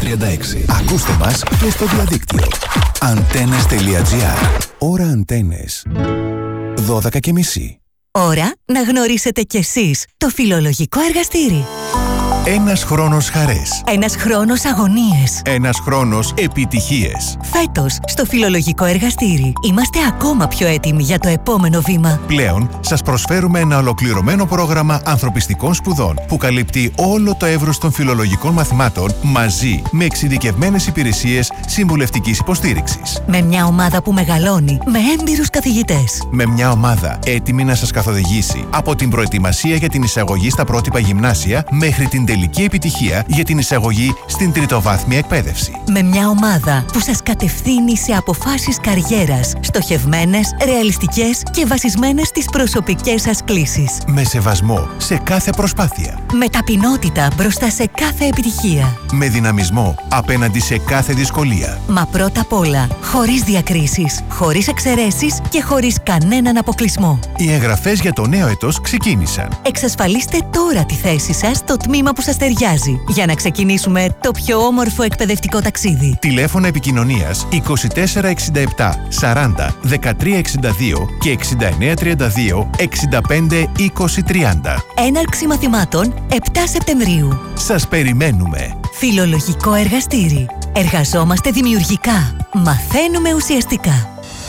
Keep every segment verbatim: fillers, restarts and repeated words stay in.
τριάντα έξι. Ακούστε μας και στο διαδίκτυο. Αντένες τελεία τζι άρ. Ώρα Αντένες. δώδεκα και μισή. Ώρα να γνωρίσετε κι εσείς το φιλολογικό εργαστήρι. Ένας χρόνος χαρές. Ένας χρόνος αγωνίες. Ένας χρόνος επιτυχίες. Φέτος, στο φιλολογικό εργαστήρι, είμαστε ακόμα πιο έτοιμοι για το επόμενο βήμα. Πλέον, σας προσφέρουμε ένα ολοκληρωμένο πρόγραμμα ανθρωπιστικών σπουδών που καλύπτει όλο το εύρος των φιλολογικών μαθημάτων μαζί με εξειδικευμένες υπηρεσίες συμβουλευτικής υποστήριξης. Με μια ομάδα που μεγαλώνει, με έμπειρους καθηγητές. Με μια ομάδα έτοιμη να σας καθοδηγήσει από την προετοιμασία για την εισαγωγή στα πρότυπα γυμνάσια μέχρι την τελική επιτυχία για την εισαγωγή στην τριτοβάθμια εκπαίδευση. Με μια ομάδα που σας κατευθύνει σε αποφάσεις καριέρας, στοχευμένες, ρεαλιστικές και βασισμένες στις προσωπικές σας κλίσεις. Με σεβασμό σε κάθε προσπάθεια. Με ταπεινότητα μπροστά σε κάθε επιτυχία. Με δυναμισμό απέναντι σε κάθε δυσκολία. Μα πρώτα απ' όλα, χωρίς διακρίσεις, χωρίς εξαιρέσεις και χωρίς κανέναν αποκλεισμό. Οι εγγραφές για το νέο έτος ξεκίνησαν. Εξασφαλίστε τώρα τη θέση σας στο τμήμα που σας ταιριάζει για να ξεκινήσουμε το πιο όμορφο εκπαιδευτικό ταξίδι. Τηλέφωνα επικοινωνίας είκοσι τέσσερα εξήντα επτά σαράντα δεκατρία εξήντα δύο και εξήντα εννέα τριάντα δύο εξήντα πέντε είκοσι τριάντα. Έναρξη μαθημάτων επτά Σεπτεμβρίου. Σας περιμένουμε. Φιλολογικό εργαστήρι. Εργαζόμαστε δημιουργικά. Μαθαίνουμε ουσιαστικά.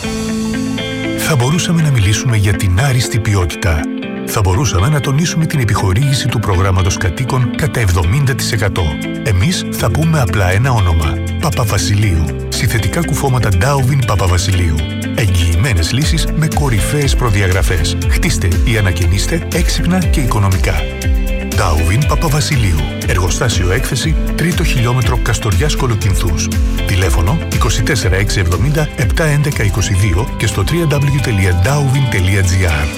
Θα μπορούσαμε να μιλήσουμε για την άριστη ποιότητα. Θα μπορούσαμε να τονίσουμε την επιχορήγηση του προγράμματος κατοίκων κατά εβδομήντα τοις εκατό. Εμείς θα πούμε απλά ένα όνομα. Παπαβασιλείου. Συνθετικά κουφώματα Ντάουβιν Παπαβασιλείου. Εγγυημένες λύσεις με κορυφαίες προδιαγραφές. Χτίστε ή ανακαινίστε έξυπνα και οικονομικά. Ντάουβιν Παπαβασιλείου. Εργοστάσιο έκθεση, τρίτο χιλιόμετρο Καστοριάς Κολοκυνθούς. Τηλέφωνο είκοσι τέσσερα εξακόσια εβδομήντα επτακόσια έντεκα είκοσι δύο και στο double-u double-u double-u τελεία ντάουβιν τελεία τζι άρ.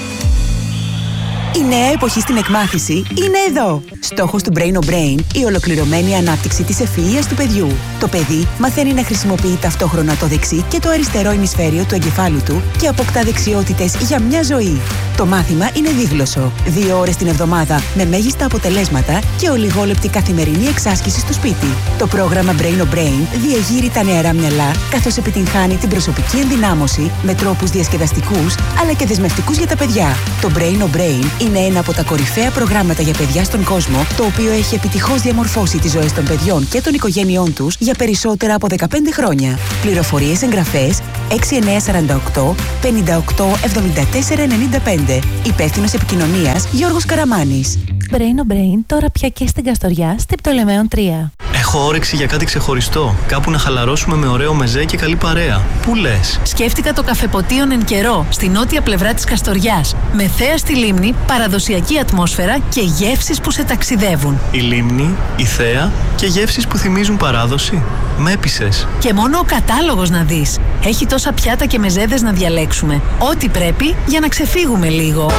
Η νέα εποχή στην εκμάθηση είναι εδώ. Στόχος του Brain on Brain, η ολοκληρωμένη ανάπτυξη της ευφυΐας του παιδιού. Το παιδί μαθαίνει να χρησιμοποιεί ταυτόχρονα το δεξί και το αριστερό ημισφαίριο του εγκεφάλου του και αποκτά δεξιότητες για μια ζωή. Το μάθημα είναι δίγλωσσο. Δύο ώρες την εβδομάδα με μέγιστα αποτελέσματα και ολιγόλεπτη καθημερινή εξάσκηση στο σπίτι. Το πρόγραμμα Brain on Brain διεγείρει τα νεαρά μυαλά καθώς επιτυγχάνει την προσωπική ενδυνάμωση με τρόπους διασκεδαστικούς αλλά και δεσμευτικούς για τα παιδιά. Το Brain on Brain είναι ένα από τα κορυφαία προγράμματα για παιδιά στον κόσμο, το οποίο έχει επιτυχώς διαμορφώσει τις ζωές των παιδιών και των οικογένειών τους για περισσότερα από δεκαπέντε χρόνια. Πληροφορίες, εγγραφές έξι εννιά τέσσερα οκτώ πέντε οκτώ εβδομήντα τέσσερα ενενήντα πέντε. Υπεύθυνος επικοινωνίας Γιώργος Καραμάνης. Brain on Brain τώρα πια και στην Καστοριά, στην Πτολεμαίων τρία. Έχω όρεξη για κάτι ξεχωριστό. Κάπου να χαλαρώσουμε με ωραίο μεζέ και καλή παρέα. Πού λες? Σκέφτηκα το καφεποτίον Εν Καιρό, στη νότια πλευρά της Καστοριάς. Με θέα στη λίμνη, παραδοσιακή ατμόσφαιρα και γεύσεις που σε ταξιδεύουν. Η λίμνη, η θέα και γεύσεις που θυμίζουν παράδοση. Με έπεισες. Και μόνο ο κατάλογος να δεις. Έχει τόσα πιάτα και μεζέδες να διαλέξουμε. Ό,τι πρέπει για να ξεφύγουμε λίγο.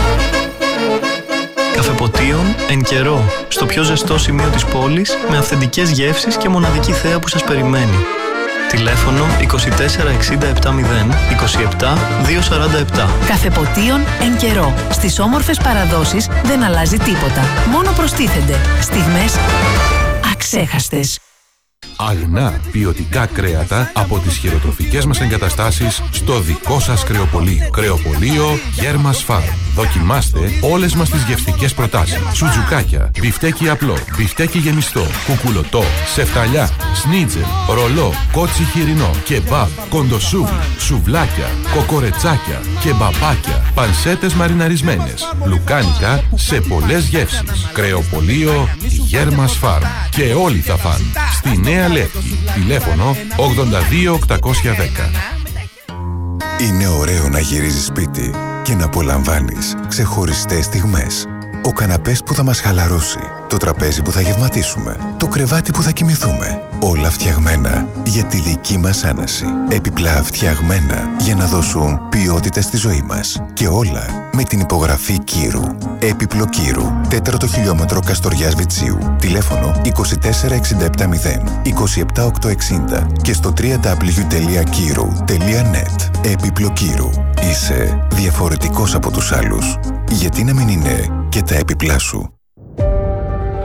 Καφεποτίον Εν Καιρό, στο πιο ζεστό σημείο της πόλης, με αυθεντικές γεύσεις και μοναδική θέα που σας περιμένει. Τηλέφωνο είκοσι τέσσερα εξήντα επτά μηδέν είκοσι επτά διακόσια σαράντα επτά. Καφεποτίον Εν Καιρό. Στις όμορφες παραδόσεις δεν αλλάζει τίποτα. Μόνο προστίθενται στιγμές αξέχαστες. Αγνά ποιοτικά κρέατα από τις χειροτροφικές μας εγκαταστάσεις στο δικό σας κρεοπωλείο. Κρεοπωλείο Γέρμας Φαρμ. Δοκιμάστε όλες μας τις γευστικές προτάσεις. Σουτζουκάκια, μπιφτέκι απλό, μπιφτέκι γεμιστό, κουκουλωτό, σεφταλιά, σνίτζελ, ρολό, κότσι χοιρινό, κεμπάμπ, κοντοσούβλι, σουβλάκια, κοκορετσάκια, κεμπαπάκια, πανσέτες μαριναρισμένες, λουκάνικα σε πολλές γεύσεις. Κρεοπωλείο Γέρμας Φαρμ. Και όλοι θα φαν. Στη Νέα Λεύκη. Τηλέφωνο ογδόντα δύο οκτακόσια δέκα. Είναι ωραίο να γυρίζεις σπίτι και να απολαμβάνεις ξεχωριστές στιγμές. Ο καναπές που θα μας χαλαρώσει, το τραπέζι που θα γευματίσουμε, το κρεβάτι που θα κοιμηθούμε. Όλα φτιαγμένα για τη δική μας άναση. Επιπλά φτιαγμένα για να δώσουν ποιότητα στη ζωή μας. Και όλα με την υπογραφή Κύρου. Έπιπλο Κύρου. Τέταρτο χιλιόμετρο Καστοριάς Βιτσίου. Τηλέφωνο είκοσι τέσσερα εξήντα επτά μηδέν είκοσι επτά οκτακόσια εξήντα και στο double-u double-u double-u τελεία κύρου τελεία net. Έπιπλο Κύρου. Είσαι διαφορετικός από τους άλλους. Γιατί να μην είναι και τα έπιπλά σου?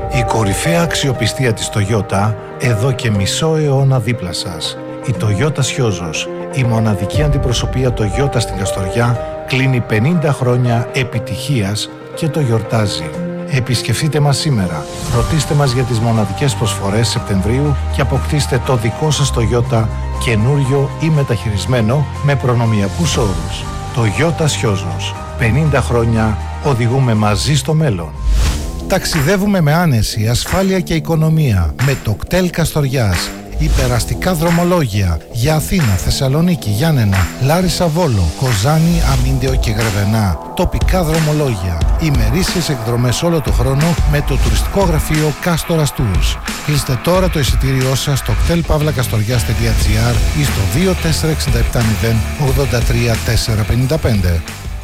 Η κορυφαία αξιοπιστία της Toyota εδώ και μισό αιώνα δίπλα σας. Η Toyota Σιόζος, η μοναδική αντιπροσωπεία Toyota στην Καστοριά, κλείνει πενήντα χρόνια επιτυχίας και το γιορτάζει. Επισκεφτείτε μας σήμερα, ρωτήστε μας για τις μοναδικές προσφορές Σεπτεμβρίου και αποκτήστε το δικό σας Toyota καινούριο ή μεταχειρισμένο με προνομιακούς όρους. Toyota Σιόζος, πενήντα χρόνια οδηγούμε μαζί στο μέλλον. Ταξιδεύουμε με άνεση, ασφάλεια και οικονομία με το κτέλ Καστοριάς. Υπεραστικά δρομολόγια για Αθήνα, Θεσσαλονίκη, Γιάννενα, Λάρισα, Βόλο, Κοζάνη, Αμίντεο και Γρεβενά. Τοπικά δρομολόγια. Ημερήσιες εκδρομές όλο το χρόνο με το τουριστικό γραφείο Κάστορας Tours. Κλείστε τώρα το εισιτήριό σας στο κτέλ παύλα καστοριάς τελεία τζι άρ ή στο δύο τέσσερα έξι επτά μηδέν ογδόντα τρία τετρακόσια πενήντα πέντε.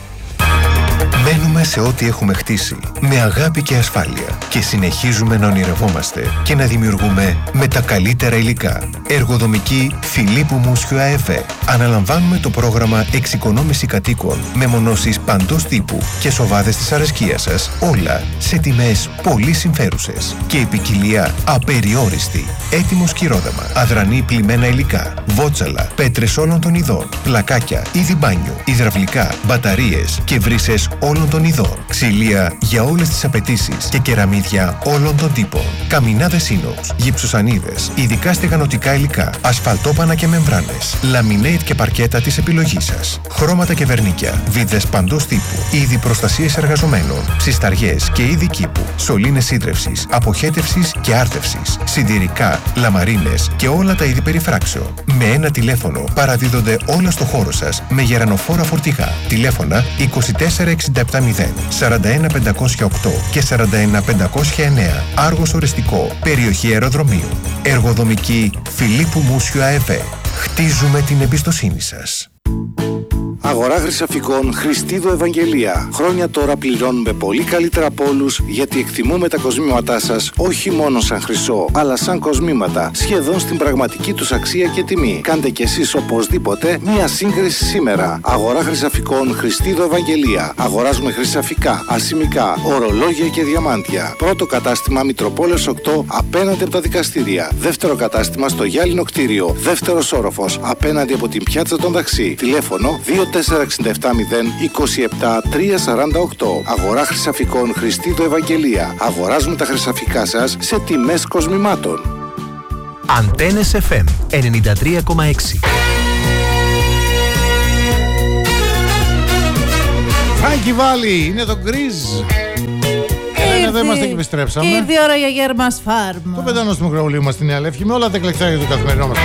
Μένουμε σε ό,τι έχουμε χτίσει, με αγάπη και ασφάλεια και συνεχίζουμε να ονειρευόμαστε και να δημιουργούμε με τα καλύτερα υλικά. Εργοδομική Φιλίππου Μούσιου ΑΕΒ. Αναλαμβάνουμε το πρόγραμμα εξοικονόμηση κατοίκων με μονώσεις παντός τύπου και σοβάδες της αρεσκίας σας, όλα σε τιμές πολύ συμφέρουσες και η ποικιλία απεριόριστη. Έτοιμο σκυρόδεμα, αδρανή πλημμένα υλικά, βότσαλα, πέτρες όλων των ειδών, πλακάκια, είδη μπάνιου, υδραυλικά, μπαταρίες και βρύσες όλων των ειδών, ξυλία για όλες τις απαιτήσεις και κεραμίδια όλων των τύπων, καμινάδες ίνοξ, γυψοσανίδες, ειδικά στεγανοτικά υλικά, ασφαλτόπανα και μεμβράνες, λαμινέιτ και παρκέτα της επιλογής σας, χρώματα και βερνίκια, βίδες παντός τύπου, είδη προστασίες εργαζομένων, ψισταριές και είδη κήπου, σωλήνες σύντρευσης, αποχέτευσης και άρτευσης, σιδηρικά, λαμαρίνες και όλα τα είδη περιφράξεων. Με ένα τηλέφωνο παραδίδονται όλα στο χώρο σας με γερανοφόρα φορτηγά. Τηλέφωνα είκοσι τέσσερα εξήντα επτά μηδέν σαράντα ένα πεντακόσια οκτώ και σαράντα ένα πεντακόσια εννέα. Άργος οριστικό, περιοχή αεροδρομίου. Εργοδομική Φιλίππου Μούσιου ΑΕΒ. Χτίζουμε την εμπιστοσύνη σας. Αγορά χρυσαφικών Χριστίδου Ευαγγελία. Χρόνια τώρα πληρώνουμε πολύ καλύτερα από όλους, γιατί εκτιμούμε τα κοσμήματά σας όχι μόνο σαν χρυσό, αλλά σαν κοσμήματα, σχεδόν στην πραγματική τους αξία και τιμή. Κάντε κι εσείς οπωσδήποτε μία σύγκριση σήμερα. Αγορά χρυσαφικών Χριστίδου Ευαγγελία. Αγοράζουμε χρυσαφικά, ασημικά, ορολόγια και διαμάντια. Πρώτο κατάστημα Μητροπόλεως οκτώ απέναντι από τα δικαστήρια. Δεύτερο κατάστημα στο Γυάλινο κτίριο. Δεύτερος όροφος απέναντι από την πιάτσα των Δαξί. Τηλέφωνο δύο τέσσερα έξι επτά μηδέν είκοσι επτά τρία σαράντα οκτώ. Αγορά χρυσαφικών Χριστίδου Ευαγγελία. Αγοράζουμε τα χρυσαφικά σας σε τιμές κοσμημάτων. Αντένες εφ εμ ενενήντα τρία κόμμα έξι. Φράγκι Βάλι, είναι το γκριζ. Έλα, εδώ είμαστε και επιστρέψαμε. Και ήρθε η ώρα για Γέρμας Φάρμ. Το πεντανό του μικροβουλίου μας στη Νέα Λεύκη με όλα τα εκλεκτάρια του καθημερινού μας.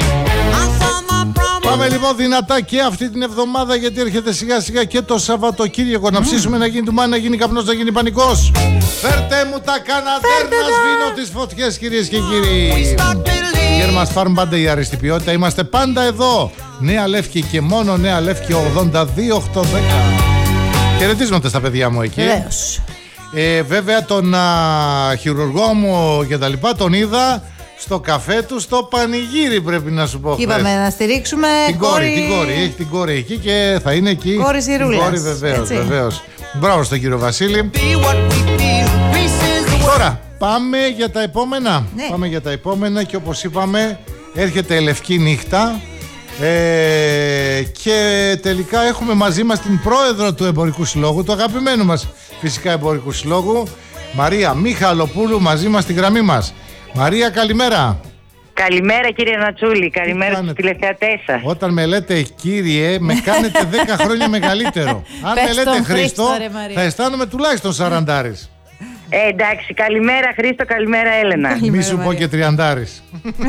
Πάμε λοιπόν δυνατά και αυτή την εβδομάδα, γιατί έρχεται σιγά σιγά και το Σαββατοκύριακο. Να ψήσουμε, να γίνει του μάνα, να γίνει καπνός, να γίνει πανικός. Φέρτε μου τα καναδέρ να σβήνω τις φωτιές, κυρίες και κύριοι. Γέρμας Φάρμ, πάντα η αριστή ποιότητα. Είμαστε πάντα εδώ. Νέα Λεύκη και μόνο Νέα Λεύκη ογδόντα δύο οχτακόσια δέκα. Χαιρετίσματα στα παιδιά μου εκεί. Ε, βέβαια τον α, χειρουργό μου και τα λοιπά τον είδα στο καφέ του στο πανηγύρι, πρέπει να σου πω. Και είπαμε να στηρίξουμε την κόρη, κόρη, την κόρη. Έχει την κόρη εκεί και θα είναι εκεί. Κόρη Ζηρούλας. Κόρη, βεβαίως, βεβαίως. Μπράβο στον κύριο Βασίλη. Τώρα πάμε για τα επόμενα. Ναι. Πάμε για τα επόμενα και όπως είπαμε έρχεται λευκή νύχτα. Ε, και τελικά έχουμε μαζί μας την πρόεδρο του Εμπορικού Συλλόγου, του αγαπημένου μας φυσικά Εμπορικού Συλλόγου, Μαρία Μιχαλοπούλου, μαζί μας στη γραμμή μας. Μαρία, καλημέρα. Καλημέρα κύριε Νατσούλη, καλημέρα στους τηλεθεατές σας. Όταν με λέτε κύριε, με κάνετε δέκα χρόνια μεγαλύτερο. Αν με λέτε Χρήστο, θα αισθάνομαι τουλάχιστον σαραντάρης. Ε, εντάξει, καλημέρα Χρήστο, καλημέρα Έλενα. Μη σου πω και τριαντάρης.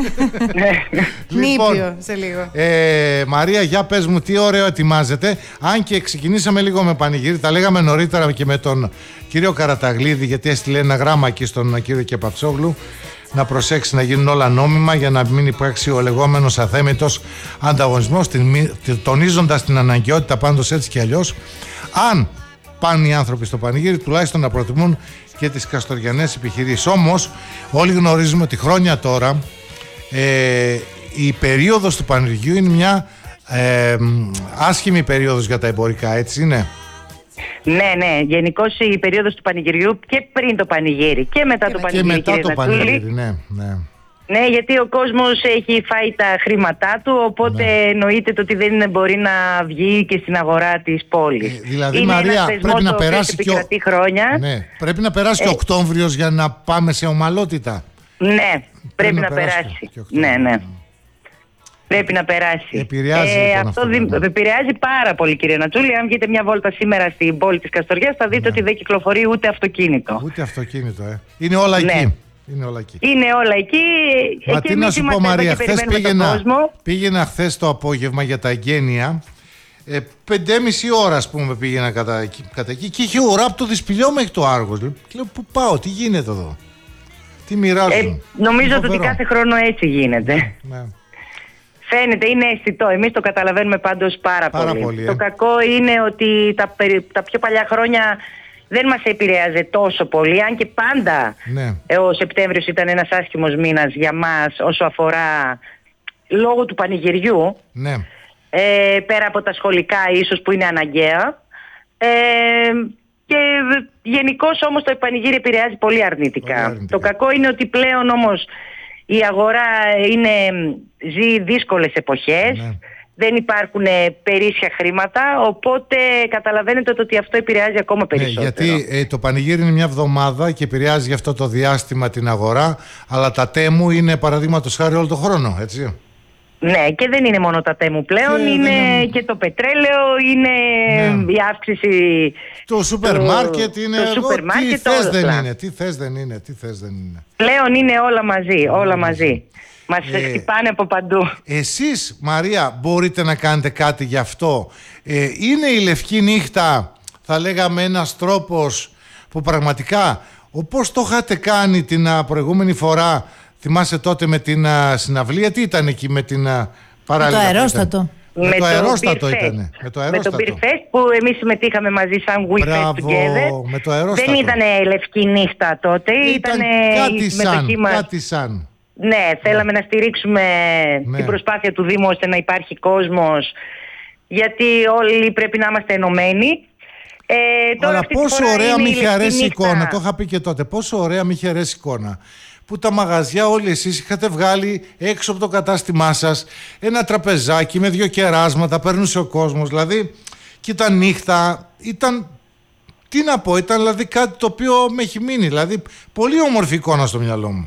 Νήπιο σε λίγο. ε, Μαρία, για πες μου τι ωραίο ετοιμάζετε. Αν και ξεκινήσαμε λίγο με πανηγύρι, τα λέγαμε νωρίτερα και με τον κύριο Καραταγλίδη, γιατί έστειλε ένα γράμμα εκεί στον κύριο Κεπατσόγλου να προσέξει να γίνουν όλα νόμιμα για να μην υπάρξει ο λεγόμενος αθέμητος ανταγωνισμός, τονίζοντας την αναγκαιότητα πάντως έτσι και αλλιώς, αν πάνε οι άνθρωποι στο πανηγύρι, τουλάχιστον να προτιμούν και τις καστοριανές επιχειρήσεις. Όμως όλοι γνωρίζουμε ότι χρόνια τώρα ε, η περίοδος του πανηγυριού είναι μια ε, άσχημη περίοδος για τα εμπορικά, έτσι είναι? Ναι, ναι. Γενικώς η περίοδος του πανηγυριού και πριν το πανηγύρι και μετά το πανηγύρι. Και μετά το Νατούλη, πανηγύρι, ναι, ναι. Ναι, γιατί ο κόσμος έχει φάει τα χρήματά του, οπότε ναι. εννοείται το ότι δεν μπορεί να βγει και στην αγορά της πόλης. Ε, δηλαδή, είναι Μαρία, πρέπει να περάσει και ο... χρόνια. Ναι, πρέπει να περάσει ε... και ο Οκτώβριος για να πάμε σε ομαλότητα. Ναι, πρέπει, πρέπει να, να περάσει. περάσει. Και, και ναι, ναι. Πρέπει να περάσει. Επηρεάζει, ε, λοιπόν, αυτό αυτό, δι... ναι. επηρεάζει πάρα πολύ, κύριε Νατσούλη. Αν βγείτε μια βόλτα σήμερα στην πόλη της Καστοριάς, θα δείτε ναι. ότι δεν κυκλοφορεί ούτε αυτοκίνητο. Ούτε αυτοκίνητο, ε. Είναι όλα ναι. εκεί. Είναι όλα εκεί. Είναι όλα εκεί. Μα τι να σου πω, Μαρία, χθες πήγαινα, πήγαινα χθες το απόγευμα για τα εγγένεια. Ε, πεντέμιση ώρα, ας πούμε, πήγαινα κατά, κατά εκεί και είχε ουρά από το Δυσπηλιό μέχρι το Άργος. Λέω, λέω πού πάω, τι γίνεται εδώ, τι μοιράζουν. Ε, νομίζω ότι κάθε χρόνο έτσι γίνεται. Ναι. Φαίνεται, είναι αισθητό. Εμείς το καταλαβαίνουμε πάντως πάρα, πάρα πολύ. πολύ ε. Το κακό είναι ότι τα, τα πιο παλιά χρόνια δεν μας επηρέαζε τόσο πολύ, αν και πάντα ναι. ο Σεπτέμβριος ήταν ένας άσχημος μήνας για μας όσο αφορά λόγω του πανηγυριού, ναι. ε, πέρα από τα σχολικά ίσως που είναι αναγκαία. Ε, και γενικώς όμως το πανηγύρι επηρεάζει πολύ αρνητικά. πολύ αρνητικά. Το κακό είναι ότι πλέον όμως η αγορά είναι, ζει δύσκολες εποχές. Ναι. Δεν υπάρχουν περίσσια χρήματα, οπότε καταλαβαίνετε ότι αυτό επηρεάζει ακόμα περισσότερο. Ναι, γιατί ε, το πανηγύρι είναι μια εβδομάδα και επηρεάζει για αυτό το διάστημα την αγορά, αλλά τα τέμου είναι παραδείγματος χάρη όλο το χρόνο, έτσι. Ναι, και δεν είναι μόνο τα τέμου πλέον, και είναι είναι και το πετρέλαιο, είναι ναι. η αύξηση το σούπερ μάρκετ, είναι το σούπερ μάρκετ, τι θες δεν είναι, τι θες δεν είναι, τι θες δεν είναι. Πλέον είναι όλα μαζί, όλα μαζί. Μας ε, χτυπάνε από παντού. Εσείς, Μαρία, μπορείτε να κάνετε κάτι γι' αυτό? Ε, είναι η Λευκή Νύχτα, θα λέγαμε, ένας τρόπος που πραγματικά, όπως το είχατε κάνει την α, προηγούμενη φορά, θυμάσαι τότε με την α, συναυλία, τι ήταν εκεί με την α, παράλληλα? Το αερόστατο. Με, με το αερόστατο ήταν. Με το αερόστατο. Με το Beer Fest που εμείς συμμετείχαμε μαζί σαν We Fest Together. Με το αερόστατο. Δεν ήταν Λευκή Νύχτα τότε, ήταν κάτι σαν, κάτι σαν. Ναι, θέλαμε ναι. να στηρίξουμε ναι. την προσπάθεια του Δήμου ώστε να υπάρχει κόσμος, γιατί όλοι πρέπει να είμαστε ενωμένοι. Ε, τώρα αλλά πόσο ωραία μη είχε αρέσει η εικόνα, το είχα πει και τότε, πόσο ωραία μη είχε αρέσει η εικόνα, που τα μαγαζιά όλοι εσείς είχατε βγάλει έξω από το κατάστημά σας ένα τραπεζάκι με δύο κεράσματα, παίρνούσε ο κόσμος, δηλαδή, και ήταν νύχτα, ήταν, τι να πω, ήταν δηλαδή κάτι το οποίο με έχει μείνει, δηλαδή πολύ όμορφη εικόνα στο μυαλό μου.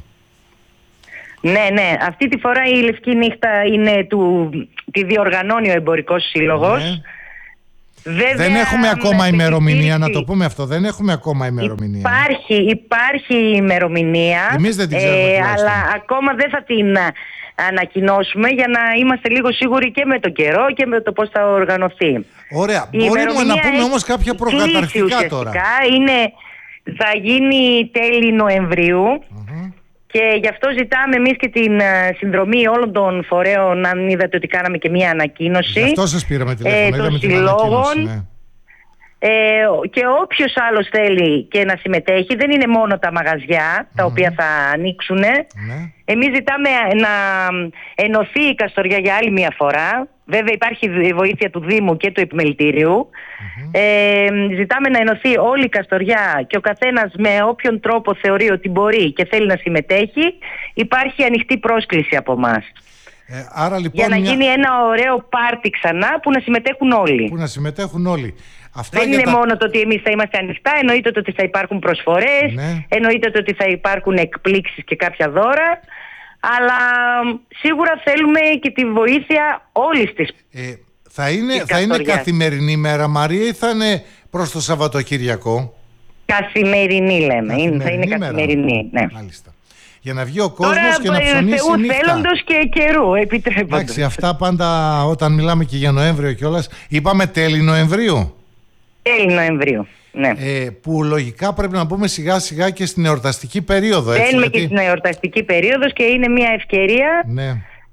Ναι, ναι. Αυτή τη φορά η Λευκή Νύχτα είναι του, τη διοργανώνει ο Εμπορικός Σύλλογος. Ναι. Βέβαια, δεν έχουμε ακόμα ημερομηνία, να το πούμε αυτό. Δεν έχουμε ακόμα ημερομηνία. Υπάρχει, υπάρχει ημερομηνία. Εμείς δεν την ξέρουμε, ε, αλλά ακόμα δεν θα την ανακοινώσουμε για να είμαστε λίγο σίγουροι και με τον καιρό και με το πώς θα οργανωθεί. Ωραία. Η μπορούμε να πούμε όμως κάποια προκαταρκτικά τώρα. Είναι, θα γίνει τέλη Νοεμβρίου. Mm-hmm. Και γι' αυτό ζητάμε εμείς και την συνδρομή όλων των φορέων, αν είδατε ότι κάναμε και μία ανακοίνωση. Γι' αυτό σας πήραμε τηλέφωνο, ε, των συλλόγων. Ναι. Ε, και όποιος άλλος θέλει και να συμμετέχει, δεν είναι μόνο τα μαγαζιά τα mm. οποία θα ανοίξουν. Ναι. Εμείς ζητάμε να ενωθεί η Καστοριά για άλλη μία φορά. Βέβαια υπάρχει η βοήθεια του Δήμου και του Επιμελητηρίου. Mm-hmm. Ε, ζητάμε να ενωθεί όλη η Καστοριά και ο καθένας με όποιον τρόπο θεωρεί ότι μπορεί και θέλει να συμμετέχει. Υπάρχει ανοιχτή πρόσκληση από εμάς. Ε, άρα, λοιπόν, για να μια... γίνει ένα ωραίο πάρτι ξανά που να συμμετέχουν όλοι. Που να συμμετέχουν όλοι. Αυτά δεν είναι τα... μόνο το ότι εμείς θα είμαστε ανοιχτά, εννοείται το ότι θα υπάρχουν προσφορές, ναι. εννοείται το ότι θα υπάρχουν εκπλήξεις και κάποια δώρα, αλλά σίγουρα θέλουμε και τη βοήθεια όλης της. Ε, θα, είναι, θα είναι καθημερινή μέρα, Μαρία, ή θα είναι προς το Σαββατοκύριακο? Καθημερινή λέμε, καθημερινή είναι, θα είναι μέρα. Καθημερινή. Ναι. Μάλιστα. Για να βγει ο κόσμος και να ψωνίσει Θεού νύχτα. Θέλοντος και καιρού, επιτρέποντας. Εντάξει, αυτά πάντα όταν μιλάμε και για Νοέμβριο κιόλας. Είπαμε τέλη Νοεμβρίου. Τέλη Νοεμβρίου, ναι. Ε, που λογικά πρέπει να μπούμε σιγά σιγά και στην εορταστική περίοδο. Έτσι, Μπαίνουμε γιατί... και στην εορταστική περίοδο και είναι μια ευκαιρία ναι.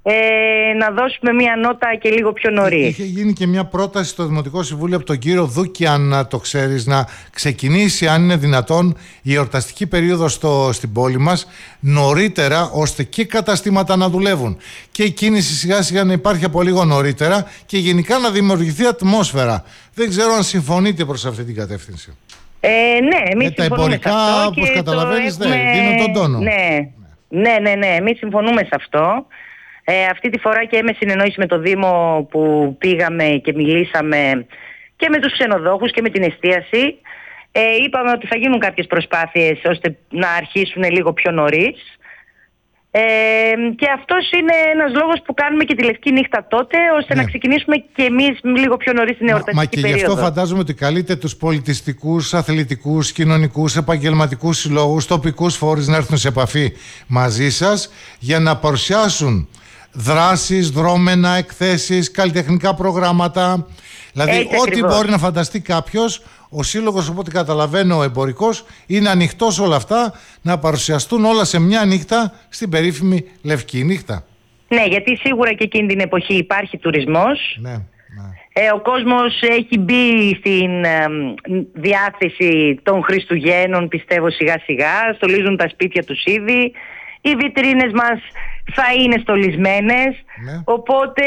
ε, να δώσουμε μια νότα και λίγο πιο νωρίς. Είχε γίνει και μια πρόταση στο Δημοτικό Συμβούλιο από τον κύριο Δούκη, αν το ξέρεις, να ξεκινήσει, αν είναι δυνατόν, η εορταστική περίοδος στο, στην πόλη μας νωρίτερα, ώστε και καταστήματα να δουλεύουν και η κίνηση σιγά σιγά να υπάρχει από λίγο νωρίτερα και γενικά να δημιουργηθεί ατμόσφαιρα. Δεν ξέρω αν συμφωνείτε προς αυτή την κατεύθυνση. Ε, ναι, εμείς ε, τα εμπορικά, όπως καταλαβαίνεις, έχουμε... δεν δίνουν τον τόνο. Ναι, ναι, ναι, ναι, εμείς συμφωνούμε σε αυτό. Ε, αυτή τη φορά και με συνεννόηση με το Δήμο που πήγαμε και μιλήσαμε και με τους ξενοδόχους και με την εστίαση, ε, είπαμε ότι θα γίνουν κάποιες προσπάθειες ώστε να αρχίσουν λίγο πιο νωρίς. Ε, και αυτός είναι ένας λόγος που κάνουμε και τη Λευκή Νύχτα τότε, ώστε ναι. να ξεκινήσουμε και εμείς λίγο πιο νωρίς την εορταστική μα, μα και περίοδο. Γι' αυτό φαντάζομαι ότι καλείτε τους πολιτιστικούς, αθλητικούς, κοινωνικούς, επαγγελματικούς συλλόγους, τοπικούς φορείς να έρθουν σε επαφή μαζί σας για να παρουσιάσουν δράσεις, δρόμενα, εκθέσεις, καλλιτεχνικά προγράμματα. Δηλαδή, Έτσι, ό,τι ακριβώς. μπορεί να φανταστεί κάποιος, ο σύλλογος, από ό,τι καταλαβαίνω, ο εμπορικός, είναι ανοιχτός όλα αυτά να παρουσιαστούν όλα σε μια νύχτα στην περίφημη Λευκή Νύχτα. Ναι, γιατί σίγουρα και εκείνη την εποχή υπάρχει τουρισμός. Ναι, ναι. Ε, ο κόσμος έχει μπει στην ε, διάθεση των Χριστουγέννων, πιστεύω, σιγά σιγά. Στολίζουν τα σπίτια τους ήδη. Οι βιτρίνες μας θα είναι στολισμένες. Ναι. Οπότε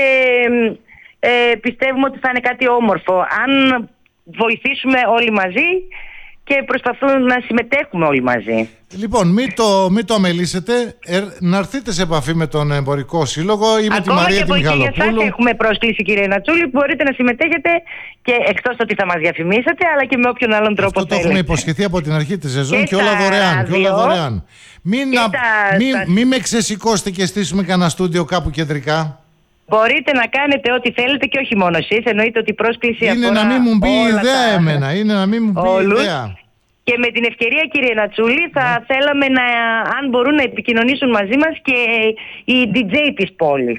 ε, πιστεύουμε ότι θα είναι κάτι όμορφο. Αν βοηθήσουμε όλοι μαζί και προσπαθούν να συμμετέχουμε όλοι μαζί. Λοιπόν, μην το, μην το αμελήσετε, ε, να έρθετε σε επαφή με τον Εμπορικό Σύλλογο ή με τη Μαρία τη Μιχαλοπούλου. Ακόμα και για εσάς έχουμε πρόσκληση, κύριε Νατσούλη, που μπορείτε να συμμετέχετε και εκτός ότι θα μας διαφημίσετε, αλλά και με όποιον άλλον τρόπο Αυτό θέλετε. το έχουμε υποσχεθεί από την αρχή της σεζόν και, και όλα δωρεάν. δύο, Και όλα δωρεάν. Μην, και να, τα, μην, τα... μην με ξεσηκώσετε και στήσουμε κανένα στούντιο κάπου κεντρικά. Μπορείτε να κάνετε ό,τι θέλετε και όχι μόνο εσείς. Εννοείται ότι η πρόσκληση είναι αφορά να μην μου πει ιδέα τα... εμένα. Είναι να μην μου πει όλους. ιδέα. Και με την ευκαιρία, κύριε Νατσούλη, θα ναι. θέλαμε να, αν μπορούν να επικοινωνήσουν μαζί μας και οι ντι τζέι της πόλης.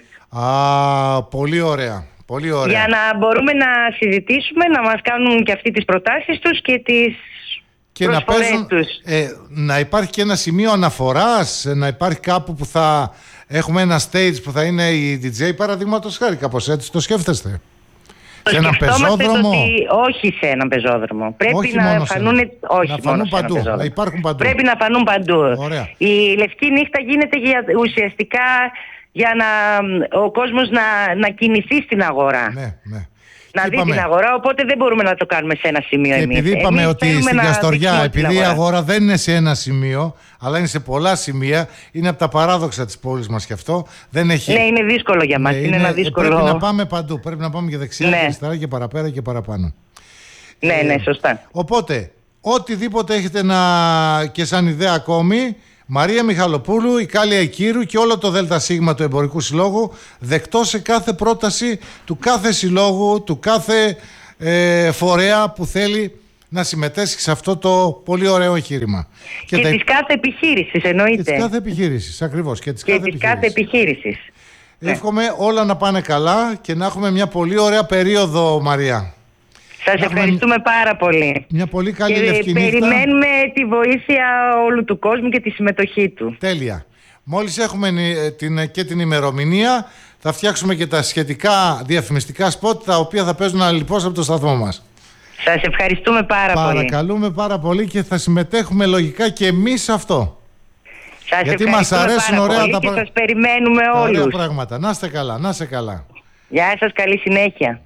Α, πολύ ωραία. Πολύ ωραία. Για να μπορούμε να συζητήσουμε, να μας κάνουν και αυτοί τις προτάσεις τους και τις και να παίζουν, ε, να υπάρχει και ένα σημείο αναφοράς, να υπάρχει κάπου που θα έχουμε ένα stage που θα είναι η ντι τζέι, παραδείγματος χάρη, κάπως έτσι το σκέφτεστε. Σε ένα πεζόδρομο. Ότι όχι σε ένα πεζόδρομο. Πρέπει όχι να φανούν, όχι να φανούν παντού. Να υπάρχουν παντού. Πρέπει να φανούν παντού. Ωραία. Η Λευκή Νύχτα γίνεται για, ουσιαστικά για να ο κόσμος να, να κινηθεί στην αγορά. Ναι, ναι. Να και δει είπαμε, την αγορά, οπότε δεν μπορούμε να το κάνουμε σε ένα σημείο και εμείς. Επειδή είπαμε εμείς ότι στην Καστοριά, επειδή η αγορά. αγορά δεν είναι σε ένα σημείο, αλλά είναι σε πολλά σημεία, είναι από τα παράδοξα της πόλης μας και αυτό. Δεν έχει... Ναι, είναι δύσκολο για μας. Ναι, είναι, είναι ένα δύσκολο... Πρέπει να πάμε παντού. Πρέπει να πάμε και δεξιά ναι. και αριστερά και παραπέρα και παραπάνω. Ναι, ε, ναι, σωστά. Οπότε, οτιδήποτε έχετε να... και σαν ιδέα ακόμη, Μαρία Μιχαλοπούλου, η Κάλια Οικύρου και όλο το ΔΣ του Εμπορικού Συλλόγου δεκτό σε κάθε πρόταση του κάθε συλλόγου, του κάθε ε, φορέα που θέλει να συμμετέσχει σε αυτό το πολύ ωραίο εγχείρημα. Και, και τα... της κάθε επιχείρησης εννοείται. Και της κάθε επιχείρησης, ακριβώς. Και της και κάθε της κάθε επιχείρησης. Εύχομαι όλα να πάνε καλά και να έχουμε μια πολύ ωραία περίοδο, Μαρία. Σας ευχαριστούμε πάρα πολύ. Μια πολύ καλή και Λευκή Νύχτα. Περιμένουμε τη βοήθεια όλου του κόσμου και τη συμμετοχή του. Τέλεια. Μόλις έχουμε την, και την ημερομηνία, θα φτιάξουμε και τα σχετικά διαφημιστικά σποτ, τα οποία θα παίζουν αλληλώς από το σταθμό μας. Σας ευχαριστούμε πάρα πολύ. Παρακαλούμε πάρα πολύ και θα συμμετέχουμε λογικά και εμείς σε αυτό. Σας γιατί μας αρέσουν ωραία πολύ τα και πρα... σας περιμένουμε τα όλους. ωραία πράγματα. Να είστε καλά, να είστε καλά. Γεια σας, καλή συνέχεια.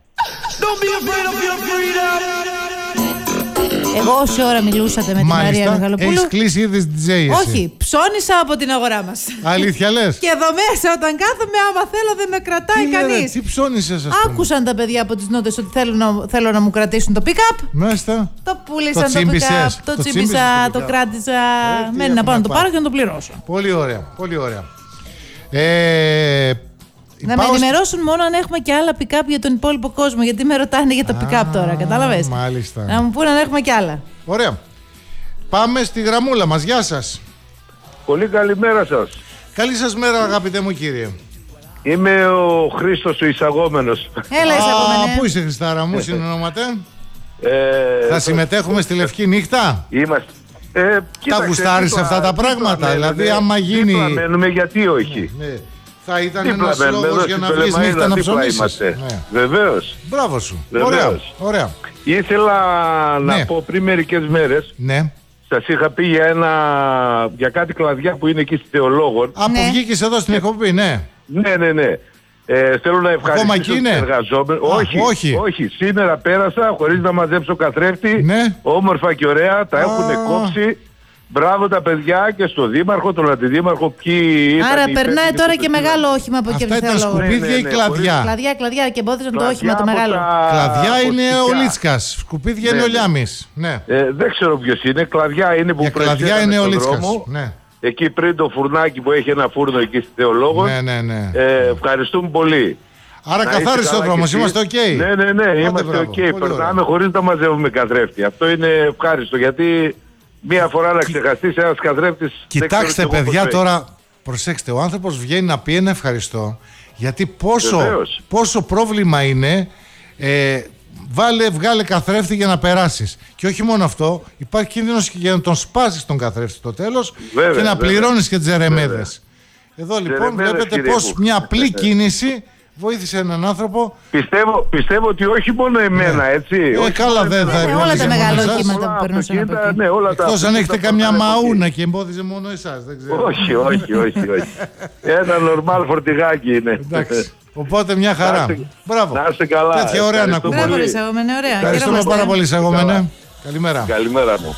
Εγώ όση ώρα μιλούσατε με τη Μαρία Μιχαλοπούλου. Έχεις κλείσει ήδη στην ντι τζέι εσύ. Όχι, ψώνισα από την αγορά μας. Αλήθεια λες? Και εδώ μέσα όταν κάθομαι, άμα θέλω δεν με κρατάει τι κανείς. Λένε, τι ψώνισες, ας πούμε? Άκουσαν τα παιδιά από τις νότες ότι θέλουν να, θέλω να μου κρατήσουν το pick-up. Μάλιστα. Το πούλησαν το, το pick-up, το, το τσίμπησα, το, το κράτησα. Ε, Μένει να πάω να το πάρω και να το πληρώσω. Πολύ ωραία, πολύ ωραία. Ε, να με ενημερώσουν μόνο αν έχουμε και άλλα pick-up για τον υπόλοιπο κόσμο. Γιατί με ρωτάνε για τα pick-up τώρα, κατάλαβες? Μάλιστα. Να μου πούνε αν έχουμε και άλλα. Ωραία. Πάμε στη γραμμούλα μας. Γεια σας. Πολύ καλημέρα σας. Καλή σας μέρα, αγαπητέ μου κύριε. Είμαι ο Χρήστος ο εισαγόμενος. Έλα εισαγόμενε. Α, πού είσαι, Χριστάρα μου, συνονόμαται? Ε, θα συμμετέχουμε στη Λευκή Νύχτα? Είμαστε. Ε, τα γουστάρεις αυτά τα πράγματα? Δηλαδή άμα γίνει... Τι μένουμε, γιατί όχι? Ναι, ναι. Θα ήταν ένας λόγος για να βγεις νύχτα να ψωνίσεις. Ναι. Βεβαίως. Μπράβο σου. Βεβαίως. Ωραία. Ωραία. Ήθελα ναι. να πω πριν μερικές μέρες. Ναι. Σας είχα πει για, ένα, για κάτι κλαδιά που είναι εκεί στη Θεολόγων. Από ναι. βγήκες εδώ στην εκπομπή, ναι. Ναι, ναι, ναι. Ε, θέλω να ευχαριστήσω τους εργαζόμενους. Όχι, όχι, όχι. Σήμερα πέρασα χωρίς να μαζέψω καθρέφτη. Ναι. Όμορφα και ωραία. Τα έχουν κόψει. Μπράβο τα παιδιά και στο δήμαρχο, τον αντιδήμαρχο, ποιοι ήταν. Άρα περνάει τώρα και μεγάλο όχημα από εκεί. Αυτά ήταν σκουπίδια ναι, ή ναι, κλαδιά. Κλαδιά, κλαδιά και εμπόδιζαν το όχημα το μεγάλο. Τα... Κλαδιά είναι ο Λίτσκας, σκουπίδια ναι, είναι ο Λιάμης. Ναι. Ε, δεν ξέρω ποιος είναι, κλαδιά είναι που κλαδιά είναι ο Λίτσκας. Ναι. Εκεί πριν το φουρνάκι που έχει ένα φούρνο εκεί στη Θεολόγων. Ναι, ναι, ναι. Ε, ευχαριστούμε πολύ. Άρα καθάρισε ο δρόμος, είμαστε οκ. Okay. Ναι, ναι, ναι, είμαστε οκ. Okay. Περνάμε χωρίς να μαζεύουμε καθρέφτη. Αυτό είναι ευχάριστο γιατί μία φορά να ξεχαστείς ένας καθρέφτης. Κοιτάξτε παιδιά τώρα, προσέξτε, ο άνθρωπος βγαίνει να πει ένα ευχαριστώ γιατί πόσο, πόσο πρόβλημα είναι ε, βάλε, βγάλε καθρέφτη για να περάσεις. Και όχι μόνο αυτό, υπάρχει κίνδυνος για να τον σπάσεις τον καθρέφτη στο τέλος βέβαια, και να βέβαια. πληρώνεις και τις ζερεμέδες. Εδώ λοιπόν ζερεμέδες, βλέπετε πως μια απλή κίνηση βοήθησε έναν άνθρωπο. Πιστεύω, πιστεύω ότι όχι μόνο εμένα, ναι. έτσι. Ε, όχι καλά, δεν θα είναι. Όλα τα μεγάλα οχήματα που περνούσαν από εκεί. Ναι, όλα εκτός αν έχετε καμιά μαούνα και εμπόδιζε μόνο εσάς. Δεν ξέρω. Όχι, όχι, όχι, όχι. Ένα νορμάλ φορτηγάκι είναι. Εντάξει. Οπότε μια χαρά. Μπράβο. Να είστε καλά. Τέτοια ωραία να ακούμε. Μπράβο, Σαγωμένε, ωραία. Ευχαριστούμε πάρα πολύ, Σαγωμένε. Καλημέρα. Καλημέρα μου.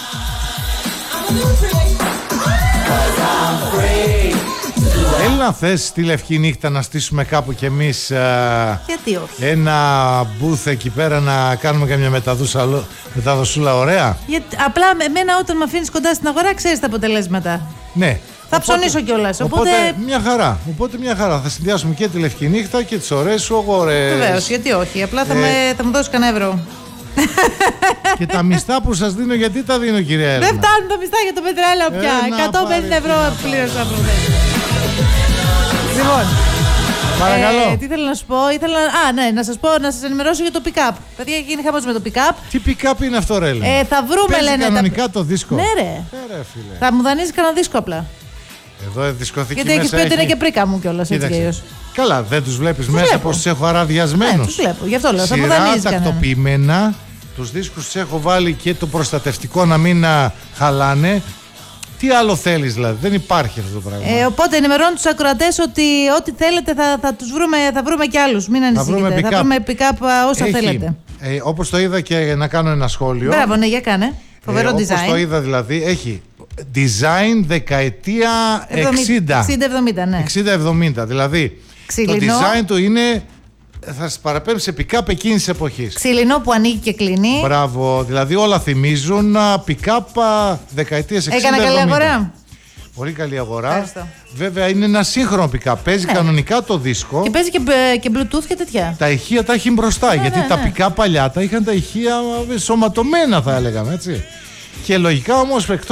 Θέλει να θες στη Λευκή Νύχτα να στήσουμε κάπου κι εμείς γιατί όχι. ένα μπούθ εκεί πέρα να κάνουμε καμιά μεταδοσούλα ωραία. Γιατί, απλά εμένα όταν με αφήνεις κοντά στην αγορά ξέρεις τα αποτελέσματα. Ναι. Θα οπότε, ψωνίσω κιόλας. Οπότε... οπότε μια χαρά. Οπότε μια χαρά. Θα συνδυάσουμε και τη Λευκή Νύχτα και τις ωραίες σου αγορές. Βεβαίως, γιατί όχι. Απλά θα, ε... με, θα μου δώσει κανένα ευρώ. Και τα μισθά που σας δίνω, γιατί τα δίνω, κυρία Έλληνα? Δεν φτάνουν τα μισθά για το πετρέλαιο πια. εκατόν πενήντα ευρώ πλήρωσα προχθές. Λοιπόν, παρακαλώ. Ε, τι ήθελα να σου πω, ήθελα. Α, ναι, να σας πω, να σας ενημερώσω για το pick-up. Παιδιά, γίνει χαμός με το pick-up. Τι pick-up είναι αυτό, ρε Έλληνα? Ε, θα βρούμε, παίζει λένε. Κανονικά τα... το δίσκο. Ναι, ρε. Ε, ρε φίλε. Θα μου δανείζει κανένα δίσκο απλά. Εδώ δισκοθήκη. Γιατί έχεις πει ότι είναι και πρίκα μου κιόλας έτσι κι αλλιώς. Καλά, δεν τους βλέπεις μέσα πως τους έχω αραδιασμένους. Ναι, τους βλέπω, γι' αυτό λέω. Θα μου δανείζει. κανένα. Τακτοποιημένα. Τους δίσκους τους έχω βάλει και το προστατευτικό να μην χαλάνε. Τι άλλο θέλεις δηλαδή, δεν υπάρχει αυτό το πράγμα. Ε, οπότε ενημερώνω τους ακροατές ότι ό,τι θέλετε θα, θα τους βρούμε, θα βρούμε και άλλους, μην ανησυχείτε. Θα βρούμε pick-up όσα έχει, θέλετε. Ε, όπως το είδα και να κάνω ένα σχόλιο. Μπράβο, ναι, για κάνε. Φοβερό ε, design. Όπως το είδα δηλαδή, έχει design δεκαετία εξήντα. εξήντα εβδομήντα, ναι. εξήντα εβδομήντα, δηλαδή ξυλινό. Το design του είναι... Θα σας παραπέμψει σε pick-up εκείνης της εποχής. Ξυλινό που ανοίγει και κλείνει. Μπράβο, δηλαδή όλα θυμίζουν pick-up δεκαετίες εξήντα. Έκανα καλή αγορά. Πολύ καλή αγορά. Ευχαριστώ. Βέβαια είναι ένα σύγχρονο pick-up. Παίζει ναι. κανονικά το δίσκο. Και παίζει και, και Bluetooth και τέτοια. Τα ηχεία τα έχει μπροστά. Ναι, γιατί ναι, τα ναι. pick-up παλιά τα είχαν τα ηχεία σωματωμένα, θα έλεγαμε έτσι. Και λογικά όμως